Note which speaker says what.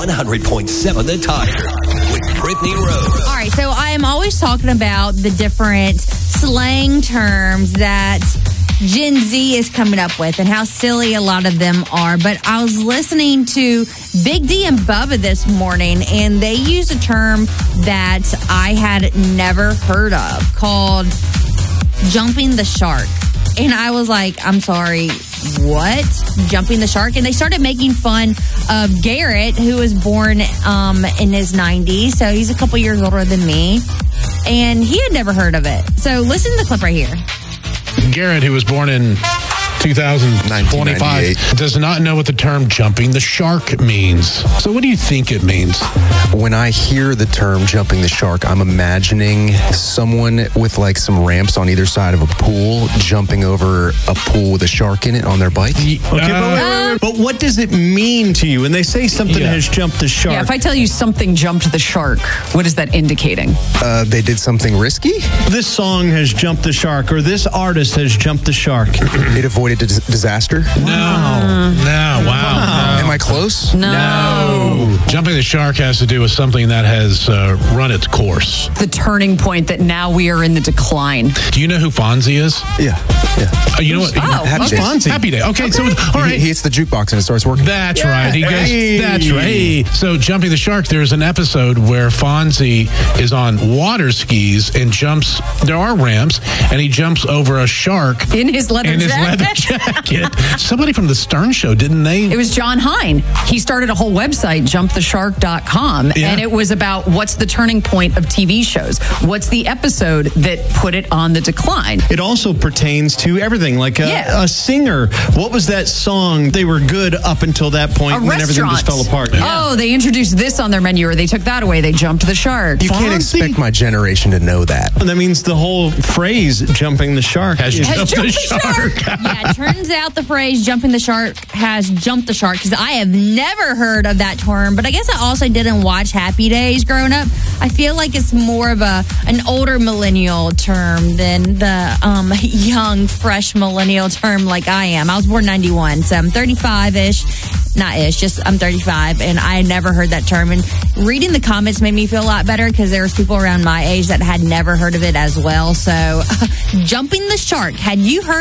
Speaker 1: 100.7 The Tiger with Brittany Rose.
Speaker 2: All right, so I am always talking about the different slang terms that Gen Z is coming up with and how silly a lot of them are. But I was listening to Big D and Bubba this morning, and they use a term that I had never heard of called jumping the shark. And I was like, I'm sorry, what? Jumping the shark? And they started making fun of Garrett, who was born in his 90s. So he's a couple years older than me. And he had never heard of it. So listen to the clip right here.
Speaker 3: Garrett, who was born in 2025, does not know what the term jumping the shark means. So what do you think it means?
Speaker 4: When I hear the term jumping the shark, I'm imagining someone with like some ramps on either side of a pool jumping over a pool with a shark in it on their bike.
Speaker 5: Okay, but what does it mean to you when they say something has jumped the shark?
Speaker 6: Yeah, if I tell you something jumped the shark, what is that indicating?
Speaker 4: They did something risky?
Speaker 5: This song has jumped the shark, or this artist has jumped the shark.
Speaker 4: It avoided disaster?
Speaker 3: No. Wow.
Speaker 4: Am I close?
Speaker 6: No.
Speaker 3: Jumping the shark has to do with something that has run its course.
Speaker 6: The turning point that now we are in the decline.
Speaker 3: Do you know who Fonzie is?
Speaker 4: Yeah.
Speaker 3: You know what?
Speaker 4: Happy Days.
Speaker 5: Fonzie.
Speaker 3: Happy Day. Okay, so all right.
Speaker 4: He hits the jukebox and it starts working.
Speaker 3: That's right. He goes. That's right. Hey. So, Jumping the Shark, there's an episode where Fonzie is on water skis and jumps. There are ramps, and he jumps over a shark
Speaker 6: In his leather jacket.
Speaker 3: Somebody from the Stern Show, didn't they?
Speaker 6: It was John Hine. He started a whole website, jumptheshark.com, and it was about what's the turning point of TV shows. What's the episode that put it on the decline?
Speaker 5: It also pertains to everything, like a singer. What was that song? They were good up until that point, and then everything just fell apart.
Speaker 6: Oh, they introduced this on their menu, or they took that away. They jumped the shark.
Speaker 4: You can't expect my generation to know that.
Speaker 5: And that means the whole phrase, jumping the shark,
Speaker 3: has jumped the shark.
Speaker 2: Yeah, it turns out the phrase jumping the shark has jumped the shark, because I have never heard of that term. But I guess I also didn't watch Happy Days growing up. I feel like it's more of an older millennial term than the young, fresh millennial term like I am. I was born 91, so I'm 35-ish. Not ish, just I'm 35, and I had never heard that term. And reading the comments made me feel a lot better, because there was people around my age that had never heard of it as well. So, jumping the shark. Had you heard